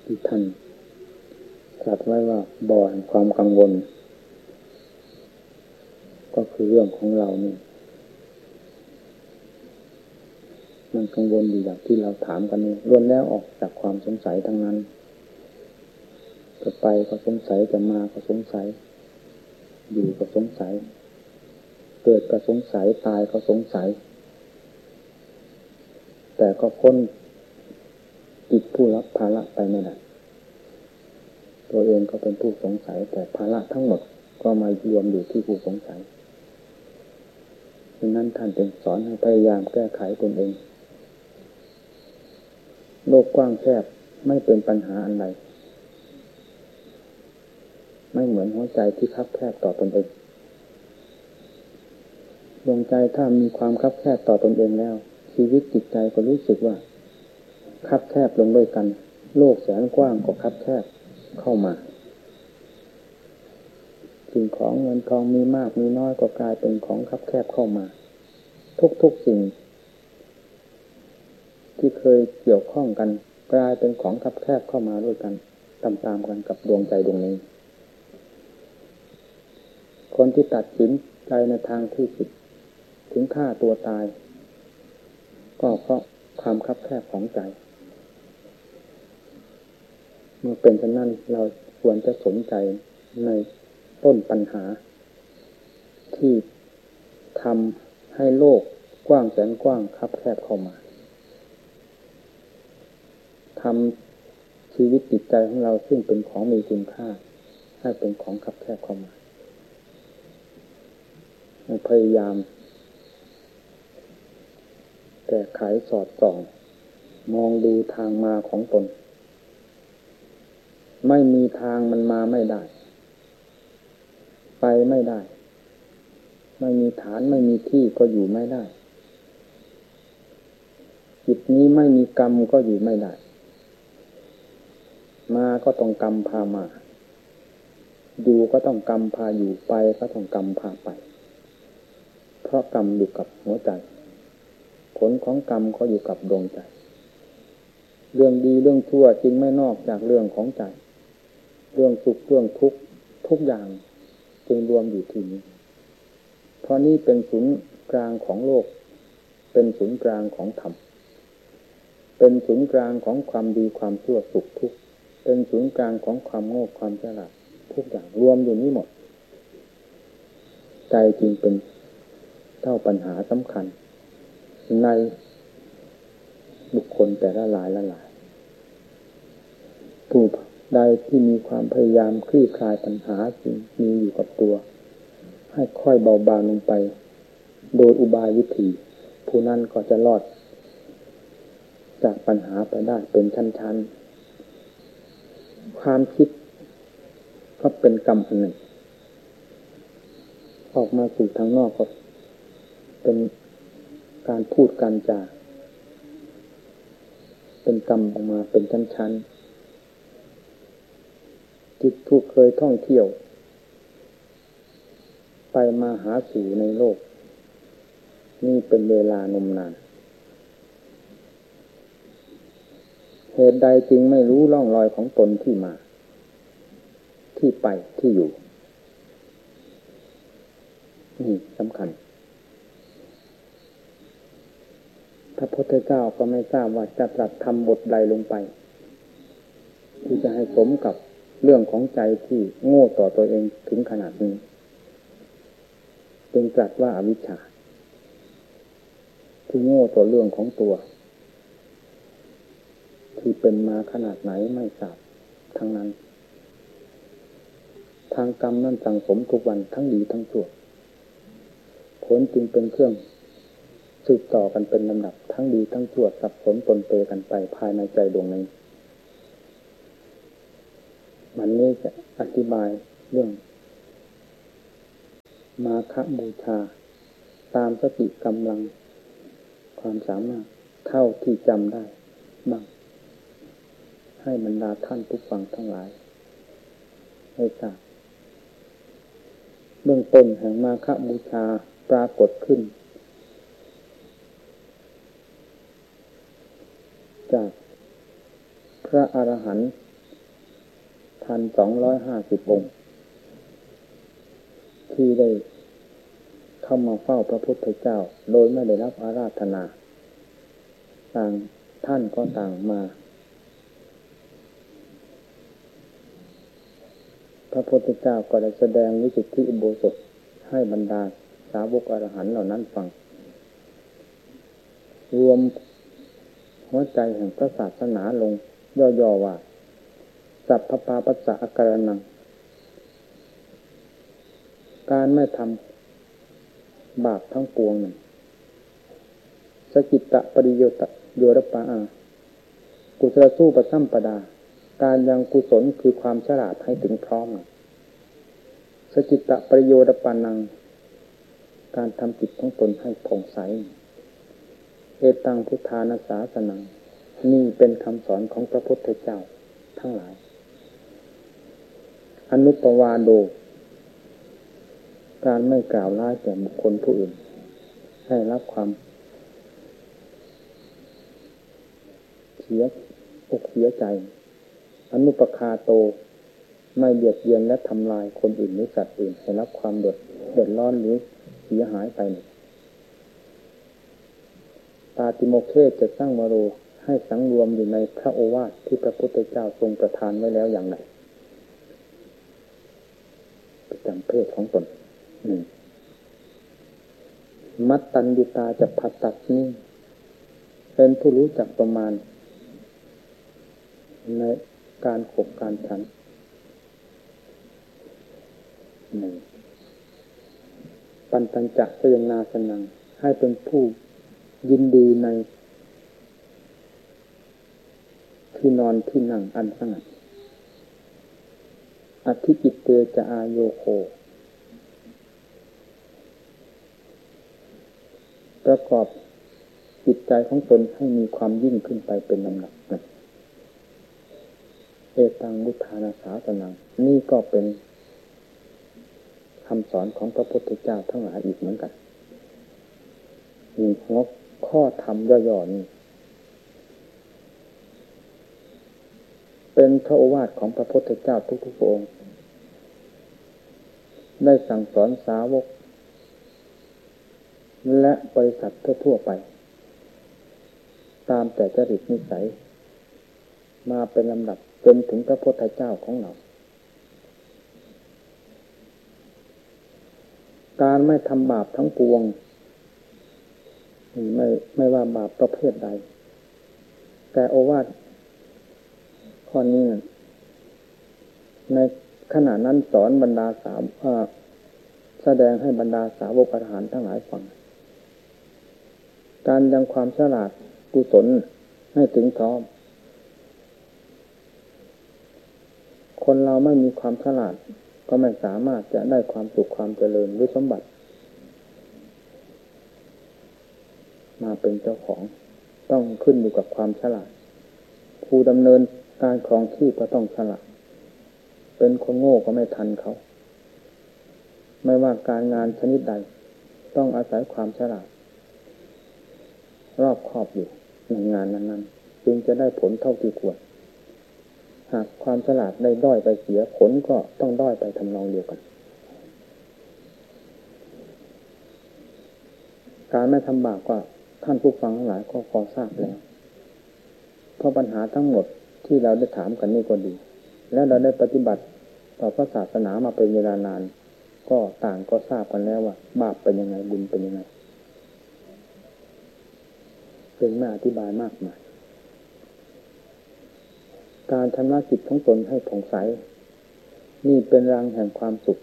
ที่ท่านตรัสไว้ว่าบ่อแห่งความกังวลก็คือเรื่องของเรานี่มันกังวลอยู่อย่างที่เราถามกันนี่ล้วนแล้วออกจากความสงสัยทั้งนั้นจะไปก็สงสัยจะมาก็สงสัยอยู่ก็สงสัยเกิดก็สงสัยตายก็สงสัยแต่ก็พ้นจิตผู้รับภาระไปไม่ได้ตัวเองก็เป็นผู้สงสัยแต่ภาระทั้งหมดก็มารวมอยู่ที่ผู้สงสัยดังนั้นท่านจึงสอนให้พยายามแก้ไขตนเองโลกกว้างแคบไม่เป็นปัญหาอะไรไม่เหมือนหัวใจที่คับแคบต่อตนเองดวงใจถ้ามีความคับแคบต่อตนเองแล้วชีวิตจิตใจก็รู้สึกว่าคับแคบลงด้วยกันโลกแสนกว้างก็คับแคบเข้ามาสิ่งของเงินทองมีมากมีน้อยก็กลายเป็นของคับแคบเข้ามาทุกสิ่งที่เคยเกี่ยวข้องกันกลายเป็นของคับแคบเข้ามาด้วยกันตามๆกันกับดวงใจดวงนี้คนที่ตัดสินใจในทางที่ผิดถึงฆ่าตัวตายก็เพราะความคับแคบของใจเมื่อเป็นเช่นนั้นเราควรจะสนใจในต้นปัญหาที่ทำให้โลกกว้างแสนกว้างคับแคบเข้ามาทำชีวิตจิตใจของเราซึ่งเป็นของมีคุณค่าให้เป็นของคับแคบเข้ามาพยายามแก้ไขสอดส่องมองดูทางมาของตนไม่มีทางมันมาไม่ได้ไปไม่ได้ไม่มีฐานไม่มีที่ก็อยู่ไม่ได้จิตนี้ไม่มีกรรมก็อยู่ไม่ได้มาก็ต้องกรรมพามาอยู่ก็ต้องกรรมพาอยู่ไปก็ต้องกรรมพาไปเพราะกรรมอยู่กับหัวใจผลของกรรมก็อยู่กับดวงใจเรื่องดีเรื่องชั่วจริงไม่นอกจากเรื่องของใจเรื่องสุขเรื่องทุกข์ทุกอย่างจึงรวมอยู่ที่นี้เพราะนี่เป็นศูนย์กลางของโลกเป็นศูนย์กลางของธรรมเป็นศูนย์กลางของความดีความชั่วสุขทุกข์เป็นศูนย์กลางของความโง่ความฉลาดทุกอย่างรวมอยู่นี้หมดใจจึงเป็นเท่าปัญหาสำคัญในบุคคลแต่ละหลายผู้ใดที่มีความพยายามคลี่คลายปัญหาจึงมีอยู่กับตัวให้ค่อยเบาบางลงไปโดยอุบายวิธีผู้นั้นก็จะรอดจากปัญหาไปได้เป็นชั้นๆความคิดก็เป็นกรรมอันหนึ่งออกมาสู่ทางนอกก็เป็นการพูดการจาเป็นกรรมออกมาเป็นชั้นๆจิตผู้เคยท่องเที่ยวไปมาหาสู่ในโลกนี่เป็นเวลานมนานเหตุใดจึงไม่รู้ร่องรอยของตนที่มาที่ไปที่อยู่นี่สำคัญพระพุทธเจ้าก็ไม่ทราบว่าจะตรัสทำบทใดลงไปที่จะให้สมกับเรื่องของใจที่โง่ต่อตัวเองถึงขนาดนี้จึงตรัสว่าอวิชชาที่โง่ต่อเรื่องของตัวที่เป็นมาขนาดไหนไม่ทราบทั้งนั้นทางกรรมนั่นสั่งสมทุกวันทั้งดีทั้งชั่วผลจึงเป็นเครื่องสืบต่อกันเป็นลำดับทั้งดีทั้งชั่วสับสนปนเปกันไปภายในใจดวงนี้วันนี้จะอธิบายเรื่องมาฆบูชาตามสติกำลังความสามารถเท่าที่จำได้บ้างให้บรรดาท่านผู้ฟังทั้งหลายให้ทราบเบื้องต้นแห่งมาฆบูชาปรากฏขึ้นจากพระอรหันต์ 1,250 องค์ที่ได้เข้ามาเฝ้าพระพุทธเจ้าโดยไม่ได้รับอาราธนาต่างท่านก็ต่างมาพระพุทธเจ้าก็ได้แสดงวิสุทธิอุโบสถให้บรรดาสาวกอรหันต์เหล่านั้นฟังรวมหัวใจแห่งพระศาสนาลงย่อๆว่าสัพพปาปัสสะอาการนังการไม่ทำบาปทั้งปวงนั้นสกิตตปริโยตโยรปะอากุศลสู้ประสัมปดาการยังกุศลคือความฉลาดให้ถึงพร้อมสกิตตปริโยตปานังการทำจิตของตนให้ผ่องใสเอตังพุทธานาสาสนังนี่เป็นคำสอนของพระพุทธเจ้าทั้งหลายอนุปวาโดการไม่กล่าวร้ายแก่บุคคลผู้อื่นให้รับความเสียอกเสียใจอนุปคาโตไม่เบียดเบียนและทำลายคนอื่นหรือสัตว์อื่นให้รับความเดือดร้อนหรือเสียหายไปปาติโมกเขจะสร้างวโรให้สังรวมอยู่ในพระโอวาทที่พระพุทธเจ้าทรงประทานไว้แล้วอย่างไรประจำเพศของตนมัตตัญญูตาจะผัดตัดนี้เป็นผู้รู้จักประมาณในการขบการฉันปันตัญจะสยนาสนังให้เป็นผู้ยินดีในที่นอนที่นั่งอันสงัดอธิจิตเตจะอาโยโคประกอบจิตใจของตนให้มีความยิ่งขึ้นไปเป็นลำดับเอตังวุฒานาสาสนังนี่ก็เป็นคำสอนของพระพุทธเจ้าทั้งหลายอีกเหมือนกันมีหัวข้อธรรมย่อๆนี้เป็นพระโอวาทของพระพุทธเจ้าทุกๆองค์ได้สั่งสอนสาวกและบริษัททั่วๆไปตามแต่จริตนิสัยมาเป็นลำดับจนถึงพระพุทธเจ้าของเราการไม่ทำบาปทั้งปวงไม่ว่าบาปประเภทใดแต่โอวาทข้อนี้ในขณะนั้นสอนบรรดาแสดงให้บรรดาสาวกอรหันต์ทั้งหลายฟังการยังความฉลาดกุศลให้ถึงพร้อมคนเราไม่มีความฉลาดก็ไม่สามารถจะได้ความสุขความเจริญหรือสมบัติมาเป็นเจ้าของต้องขึ้นอยู่กับความฉลาดผู้ดำเนินการครองชีพก็ต้องฉลาดเป็นคนโง่ก็ไม่ทันเขาไม่ว่าการงานชนิดใดต้องอาศัยความฉลาดรอบคอบอยู่ในงานนั้นๆจึงจะได้ผลเท่าที่ควรหากความฉลาดได้ด้อยไปเสียผลก็ต้องด้อยไปทำนองเดียวกันการไม่ทำบาปก็ท่านผู้ฟังทั้งหลายก็พอทราบแล้วเพราะปัญหาทั้งหมดที่เราได้ถามกันนี่ก็ดีและเราได้ปฏิบัติต่อพระศาสนามาเป็นเวลานานก็ต่างก็ทราบกันแล้วว่าบาปเป็นยังไงบุญเป็นยังไงเป็นไม่อธิบายมากมายการชำระจิตของตนให้ผ่องใสนี่เป็นรังแห่งความสุข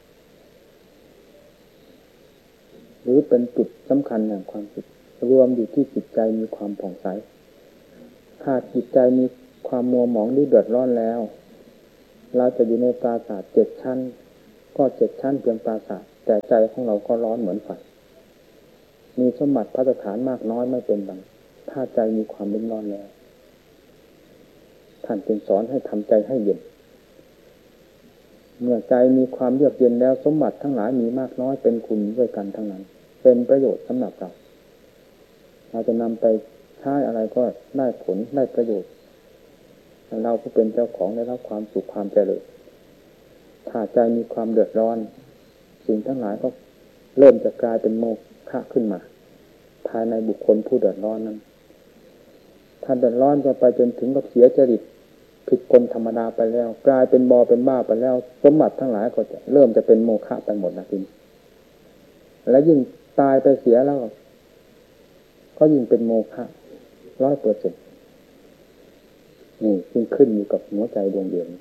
หรือเป็นจุดสำคัญแห่งความสุขรวมอยู่ที่จิตใจมีความผ่องใสถ้าจิตใจมีความมัวหมองหรือเดือดร้อนแล้วเราจะอยู่ในปราสาท7 ชั้นก็7 ชั้นเพียงปราสาทแต่ใจของเราก็ร้อนเหมือนไฟมีสมบัติภัสถานมากน้อยไม่เป็นบังถ้าใจมีความรุ่มร้อนแล้วท่านจึงสอนให้ทำใจให้เย็นเมื่อใจมีความเยือกเย็นแล้วสมบัติทั้งหลายมีมากน้อยเป็นคุณด้วยกันทั้งนั้นเป็นประโยชน์สำหรับเราจะนำไปใช้อะไรก็ได้ผลได้ประโยชน์เราผู้เป็นเจ้าของได้รับความสุขความเจริญถ้าใจมีความเดือดร้อนสิ่งทั้งหลายก็เริ่มจะกลายเป็นโมฆะขึ้นมาภายในบุคคลผู้เดือดร้อนนั้นถ้าเดือดร้อนจะไปจนถึงกับเสียจริตผิดคนธรรมดาไปแล้วกลายเป็นบอเป็นบ้าไปแล้วสมบัติทั้งหลายก็จะเริ่มจะเป็นโมฆะไปหมดนะทีนี้และยิ่งตายไปเสียแล้วก็ยิ่งเป็นโมฆะ100%นี่จึงขึ้นอยู่กับหัวใจดวงเดียว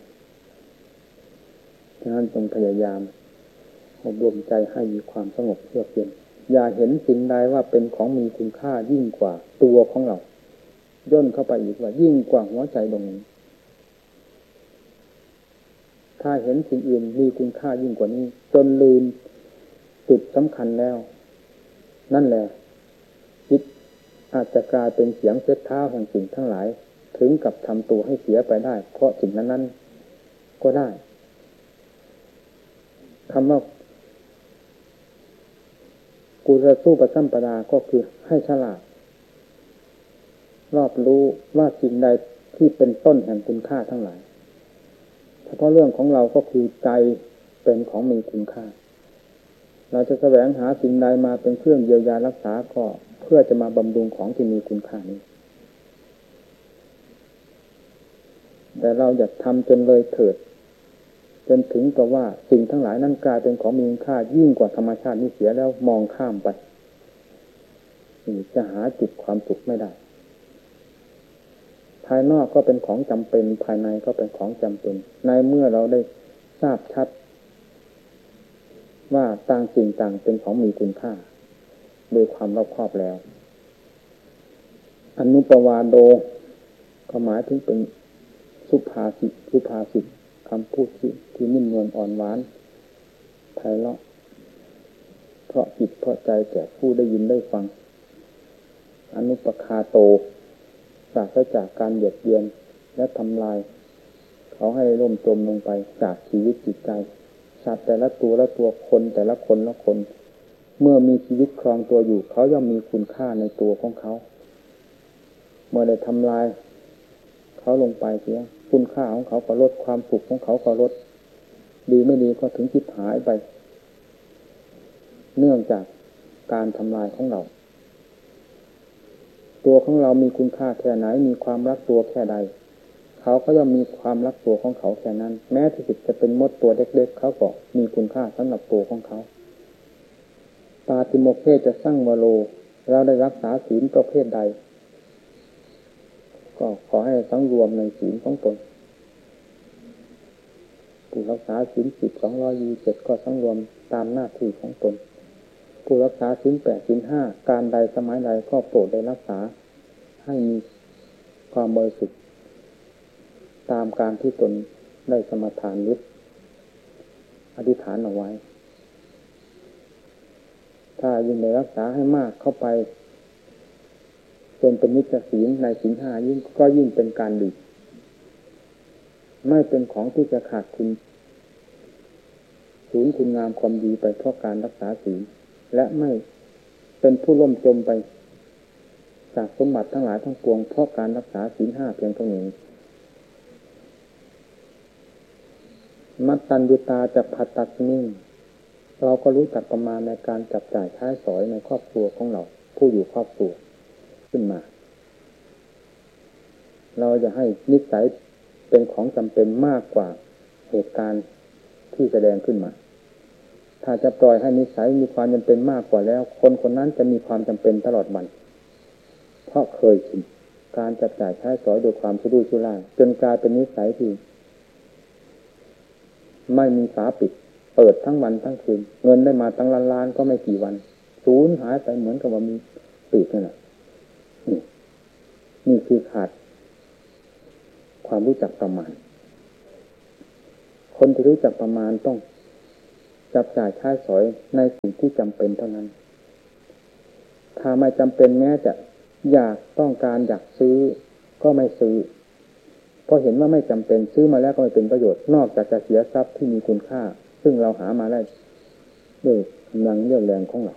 ฉะนั้นจงพยายามอบรมใจให้มีความสงบเยือกเย็นอย่าเห็นสิ่งใดว่าเป็นของมีคุณค่ายิ่งกว่าตัวของเราย่นเข้าไปอีกว่ายิ่งกว่าหัวใจดวงนี้ถ้าเห็นสิ่งอื่นมีคุณค่ายิ่งกว่านี้จนลืมจุดสำคัญแล้วนั่นแหละจิตอาจจะกลายเป็นเสียงเช็ดเท้าแห่งสิ่งทั้งหลายถึงกับทำตัวให้เสียไปได้เพราะสิ่งนั้นก็ได้คำว่ากุศลสู้ประสัมปดาก็คือให้ฉลาดรอบรู้ว่าสิ่งใดที่เป็นต้นแห่งคุณค่าทั้งหลายเฉพาะเรื่องของเราก็คือใจเป็นของมีคุณค่าเราจะแสวงหาสิ่งใดมาเป็นเครื่องเยียวยารักษาก็เพื่อจะมาบำรุงของที่มีคุณค่านี้แต่เราอยากทำจนเลยเถิดจนถึงกับว่าสิ่งทั้งหลายนั้นกลายเป็นของมีคุณค่ายิ่งกว่าธรรมชาตินี้เสียแล้วมองข้ามไปจะหาจุดความสุขไม่ได้ภายนอกก็เป็นของจำเป็นภายในก็เป็นของจำเป็นในเมื่อเราได้ทราบชัดว่าต่างสิ่งต่างเป็นของมีคุณค่าโดยความรอบคอบแล้วอนุปวาโดก็หมายถึงเป็นสุภาษิตคำพูดที่นิ่มนวลอ่อนหวานไพเราะเพราะจิตเพราะใจแก่ผู้ได้ยินได้ฟังอนุปคาโตปราศจากการเบียดเบียนและทำลายเขาให้ล่มจมลงไปจากชีวิตจิตใจสัตว์แต่ละตัวละตัวคนแต่ละคนละคนเมื่อมีชีวิตครองตัวอยู่เขาย่อมมีคุณค่าในตัวของเขาเมื่อได้ทำลายเขาลงไปเสียคุณค่าของเขาก็ลดความสุขของเขาก็ลดดีไม่ดีก็ถึงจิตหายไปเนื่องจากการทำลายของเราตัวของเรามีคุณค่าแค่ไหนมีความรักตัวแค่ใดเขาก็ย่อมมีความรักตัวของเขาแค่นั้นแม้ที่สุดจะเป็นมดตัวเล็กๆเขาก็มีคุณค่าสำหรับตัวของเขาปาติโมกข์จะสร้างวโรเราได้รักษาศีลประเภทใดก็ขอให้สังรวมในศีลของตนผู้รักษาศีล10 227ก็สังรวมตามหน้าที่ของตนผู้รักษาศีล8 ศีล5การใดสมัยใดก็โปรดได้รักษาให้มีความบริสุทธิ์ตามการที่ตนได้สมาทานยึดอธิษฐานเอาไว้ถ้ายิ่งได้รักษาให้มากเข้าไปจนเป็นนิจศีลในศีล5ยิ่งก็ยิ่งเป็นการดีไม่เป็นของที่จะขาดทุนสูญคุณงามความดีไปเพราะการรักษาศีลและไม่เป็นผู้ล่มจมไปจากสมบัติทั้งหลายทั้งปวงเพราะการรักษาศีล5เพียงเท่านี้มัตตัญญูตาจะผัดตัดนิ่งเราก็รู้จักประมาณในการจับจ่ายใช้สอยในครอบครัวของเราผู้อยู่ครอบครัวขึ้นมาเราจะให้นิสัยเป็นของจำเป็นมากกว่าเหตุการณ์ที่แสดงขึ้นมาถ้าจะปล่อยให้นิสัยมีความจำเป็นมากกว่าแล้วคนคนนั้นจะมีความจำเป็นตลอดวันเพราะเคยชินการจับจ่ายใช้สอยโดยความสุรุ่ยสุร่ายจนกลายเป็นนิสัยที่ไม่มีฝาปิดเปิดทั้งวันทั้งคืนเงินได้มาตั้งล้านๆก็ไม่กี่วันสูญหายไปเหมือนกับว่ามีปีกนั่นแหละนี่คือขาดความรู้จักประมาณคนที่รู้จักประมาณต้องจับจ่ายใช้สอยในสิ่งที่จำเป็นเท่านั้นถ้าไม่จำเป็นแม้จะอยากต้องการอยากซื้อก็ไม่ซื้อเพราะเห็นว่าไม่จำเป็นซื้อมาแล้วก็ไม่เป็นประโยชน์นอกจากจะเสียทรัพย์ที่มีคุณค่าซึ่งเราหามาได้ด้วยกำลังเรี่ยวแรงของเรา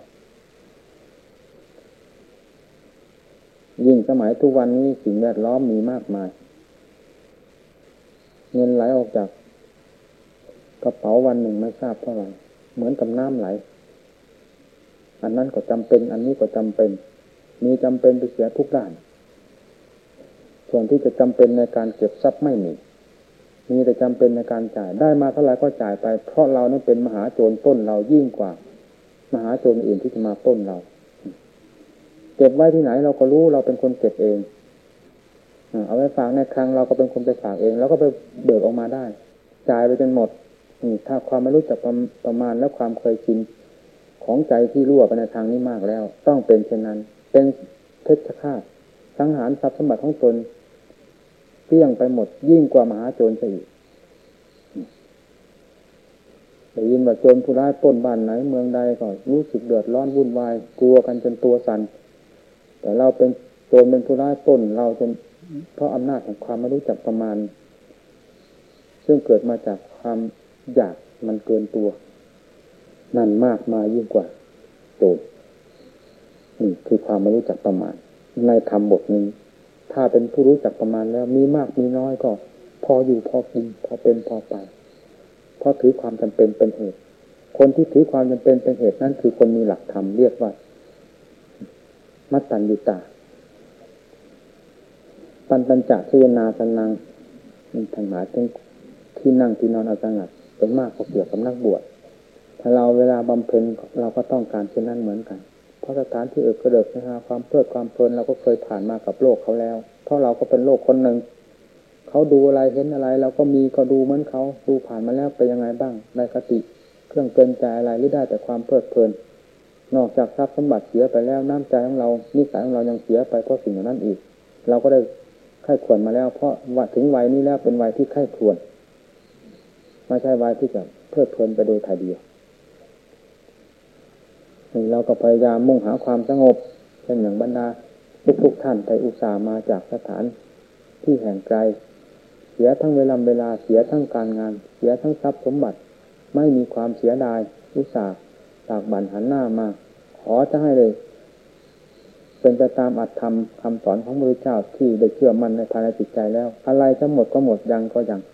ยิ่งสมัยทุกวันนี้สิ่งแวดล้อมมีมากมายเงินไหลออกจากกระเป๋าวันหนึ่งไม่ทราบเท่าไหร่เหมือนกับน้ำไหลอันนั้นก็จำเป็นอันนี้ก็จำเป็นมีจำเป็นไปเสียทุกด้านส่วนที่จะจำเป็นในการเก็บทรัพย์ไม่มีแต่จำเป็นในการจ่ายได้มาเท่าไหร่ก็จ่ายไปเพราะเรานั้นเป็นมหาโจรปล้นเรายิ่งกว่ามหาโจรอื่นที่จะมาปล้นเราเก็บไว้ที่ไหนเราก็รู้เราเป็นคนเก็บเองเอาไว้ฝากในคลังเราก็เป็นคนไปฝากเองแล้วก็ไปเบิกออกมาได้จ่ายไปจนหมดถ้าความไม่รู้จักประมาณและความเคยชินของใจที่รั่วไปในทางนี้มากแล้วต้องเป็นเช่นนั้นเป็นเพชฌฆาตสังหารทรัพย์สมบัติของตนเกลี้ยงไปหมดยิ่งกว่ามหาโจรซะอีกได้ยินว่าโจรผู้ร้ายปล้นบ้านไหนเมืองใดก็รู้สึกเดือดร้อนวุ่นวายกลัวกันจนตัวสั่นแต่เราเป็นโจรเป็นผู้ร้ายปล้นเราจนเพราะอำนาจของความไม่รู้จักประมาณซึ่งเกิดมาจากความอยากมันเกินตัวนั่นมากมายยิ่งกว่าโจรนี่คือความไม่รู้จักประมาณในธรรมบทนี้ถ้าเป็นผู้รู้จักประมาณแล้วมีมากมีน้อยก็พออยู่พอกินพอเป็นพอไปเพราะถือความจำเป็นเป็นเหตุคนที่ถือความจำเป็นเป็นเหตุนั่นคือคนมีหลักธรรมเรียกว่ามัตตัญญูตาปัญจเทนาสนังทั้งหลายทั้งที่นั่งที่นอนอาสงัดเป็นมากก็เกี่ยวกับนักบวชถ้าเราเวลาบำเพ็ญเราก็ต้องการเช่นนั้นเหมือนกันเพราะสถานที่กระเดิกนะฮะความเพลิดความเพลินเราก็เคยผ่านมากับโลกเขาแล้วเพราะเราก็เป็นโลกคนหนึ่งเขาดูอะไรเห็นอะไรเราก็มีก็ดูเหมือนเขาดูผ่านมาแล้วเป็นยังไงบ้างได้คติเครื่องเตือนใจอะไรหรือได้แต่ความเพลิดเพลินนอกจากทรัพย์สมบัติเสียไปแล้วน้ำใจของเรานิสัยของเรายังเสียไปเพราะสิ่งเหล่านั้นอีกเราก็ได้ไข้ควรมาแล้วเพราะว่าถึงวัยนี้แล้วเป็นวัยที่ไข้ควรไม่ใช่วัยที่จะเพลิดเพลินไปโดยถ่ายเดียวเราก็พยายามมุ่งหาความสงบเช่นอย่างบรรดาทุกท่านไปอุตส่าห์มาจากสถานที่แห่งไกลเสียทั้งเวลาเสียทั้งการงานเสียทั้งทรัพย์สมบัติไม่มีความเสียดายอุตส่าห์ตากบั่นหันหน้ามาขอจะให้เลยเป็นไปตามอัตธรรมคำสอนของพระพุทธเจ้าที่ได้เชื่อมั่นในภายในจิตใจแล้วอะไรจะหมดก็หมดยังก็ยัง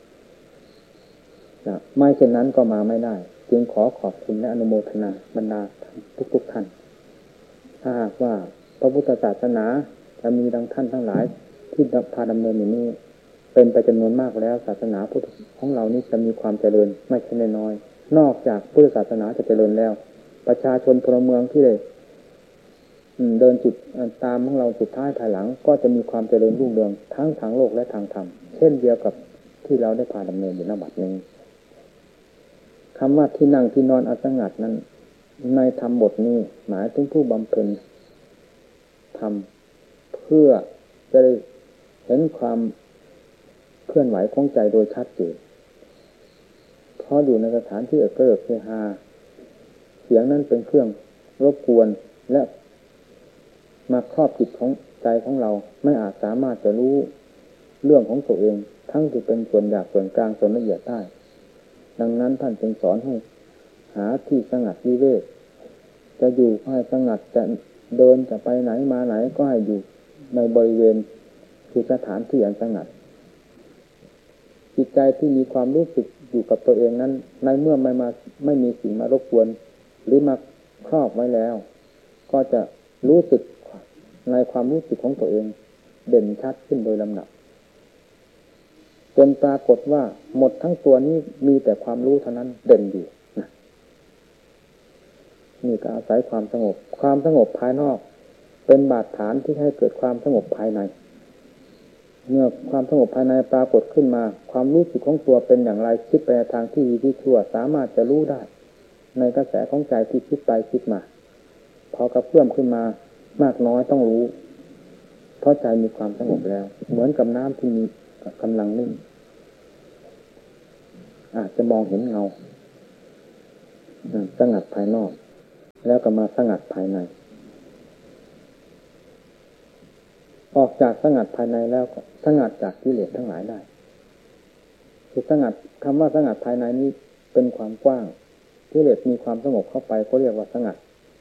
ไม่เช่นนั้นก็มาไม่ได้จึงขอขอบคุณและอนุโมทนาบรรดาทุกท่านถ้าหากว่าพระพุทธศาสนาจะมีดังท่านทั้งหลายที่พาดำเนินอย่างนี้เป็นไปจำนวนมากแล้วศาสนาพุทธของเรานี้จะมีความเจริญไม่ใช่น้อยนอกจากพุทธศาสนาจะเจริญแล้วประชาชนพลเมืองที่ได้เดินจุดตามของเราสุดท้ายภายหลังก็จะมีความเจริญรุ่งเรืองทั้งทางโลกและทางธรรมเช่นเดียวกับที่เราได้พาดำเนินอยู่ณบัดนี้คำว่าที่นั่งที่นอนอัสงัดนั้นในธรรมบทนี้หมายถึงผู้บำเพ็ญธรรมเพื่อจะได้เห็นความเคลื่อนไหวของใจโดยชัดเจนเพราะอยู่ในสถานที่เกิดเฮฮาเสียงนั้นเป็นเครื่องรบกวนและมาครอบจิตของใจของเราไม่อาจสามารถจะรู้เรื่องของตัวเองทั้งที่เป็นส่วนหยาบส่วนกลางส่วนละเอียดได้ดังนั้นท่านจึงสอนให้หาที่สงัดวิเวกจะอยู่ให้สงัดจะเดินจะไปไหนมาไหนก็ให้อยู่ในบริเวณคือสถานที่อันสงัดจิตใจที่มีความรู้สึกอยู่กับตัวเองนั้นในเมื่อไม่มีสิ่งมารบกวนหรือมาครอบไว้แล้วก็จะรู้สึกในความรู้สึกของตัวเองเด่นชัดขึ้นโดยลำดับจนปรากฏว่าหมดทั้งตัวนี้มีแต่ความรู้เท่านั้นเด่นอยู่นะนี่ก็อาศัยความสงบภายนอกเป็นบาดฐานที่ให้เกิดความสงบภายในเมื่อความสงบภายในปรากฏขึ้นมาความรู้สึกของตัวเป็นอย่างไรคิดไปในทางที่ดีที่ชั่วสามารถจะรู้ได้ในกระแสของใจที่คิดไปคิดมาพอกระเพื่อมขึ้นมามากน้อยต้องรู้เพราะใจมีความสงบแล้วเหมือนกับน้ำที่มีกำลังนิ่งอาจจะมองเห็นเงาสงัดภายนอกแล้วก็มาสงัดภายในออกจากสงัดภายในแล้วก็สงัดจากกิเลสทั้งหลายได้คือสงัดคำว่าสงัดภายในนี้เป็นความกว้างกิเลสมีความสงบเข้าไปก็เรียกว่าสงัด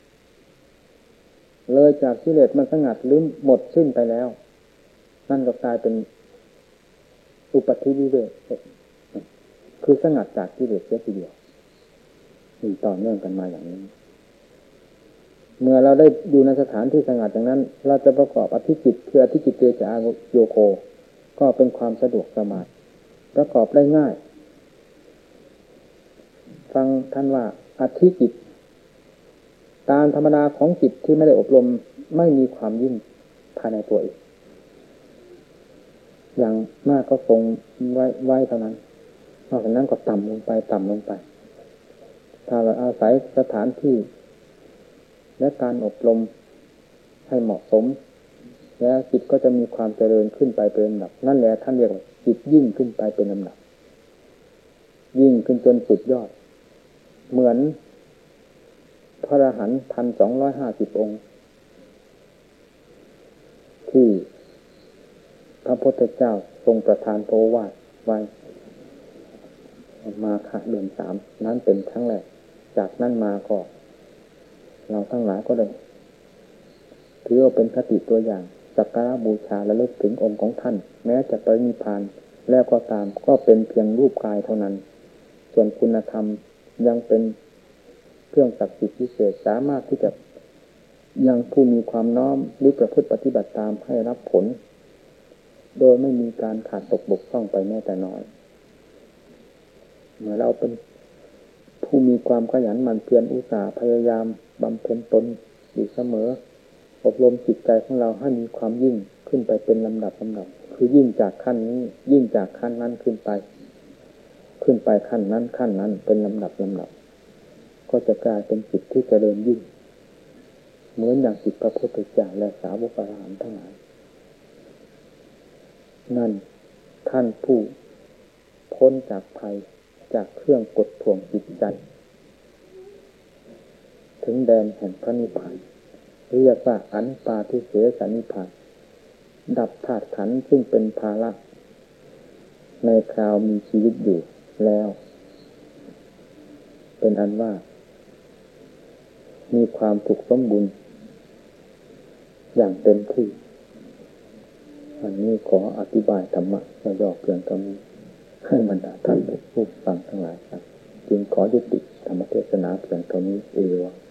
เลยจากกิเลสมันสงัดหรือหมดสิ้นไปแล้วนั่นก็กลายเป็นอุปัฏฐิวิเวกคือสงัดจากกิเลสเสียทีเดียวมีต่อเนื่องกันมาอย่างนี้เมื่อเราได้อยู่ในสถานที่สงัดอย่างนั้นเราจะประกอบอธิจิตคืออธิจิตเตจาโยโคก็เป็นความสะดวกสบายประกอบได้ง่ายฟังท่านว่าอธิจิตตามธรรมดาของจิตที่ไม่ได้อบรมไม่มีความยิ่งภายในตัวเองอย่างมากก็ทรงไว้เท่านั้นนอกจากนั้นก็ต่ำลงไปถ้าเราอาศัยสถานที่และการอบรมให้เหมาะสมแล้วจิตก็จะมีความเจริญขึ้นไปเป็นลำดับนั่นแหละท่านเรียกว่าจิตยิ่งขึ้นไปเป็นลำดับยิ่งขึ้นจนสุดยอดเหมือนพระอรหันต์ 1,250 องค์ที่พระพุทธเจ้าทรงประทานโอวาทไว้มาฆเดือน 3นั้นเป็นครั้งแรกจากนั้นมาก็เราทั้งหลายก็ได้ถือว่าเป็นคติตัวอย่างสักการะบูชาและระลึกถึงองค์ของท่านแม้จะปรินิพพานแล้วก็ตามก็เป็นเพียงรูปกายเท่านั้นส่วนคุณธรรมยังเป็นเครื่องศักดิ์สิทธิ์พิเศษสามารถที่จะยังผู้มีความน้อมหรือประพฤติปฏิบัติตามให้รับผลโดยไม่มีการขาดตกบกพร่องไปแม้แต่น้อยเมื่อเราเป็นผู้มีความขยันหมั่นเพียรอุตสาห์พยายามบำเพ็ญตนอยู่เสมออบรมจิตใจของเราให้มีความยิ่งขึ้นไปเป็นลำดับคือยิ่งจากขั้นนี้ยิ่งจากขั้นนั้นขึ้นไปขั้นนั้นเป็นลำดับก็จะกลายเป็นจิตที่เจริญยิ่งเหมือนอย่างจิตพระพุทธเจ้าและสาวกอรหันต์ทั้งหลายนั่นท่านผู้พ้นจากภัยจากเครื่องกดท่วงจิตใจถึงแดนแห่งพระนิพพานเรียกว่าอันปาทิเสสนิพพานดับธาตุขันธ์ซึ่งเป็นภาระในคราวมีชีวิตอยู่แล้วเป็นอันว่ามีความถูกสมบูรณ์อย่างเต็มที่อันนี้ขออธิบายธรรมะย่อๆเพียงเท่านี้ให้บรรดาท่านผู้ฟังทั้งหลายครับจึงขอยุติธรรมเทศนาเพียงเท่านี้เอง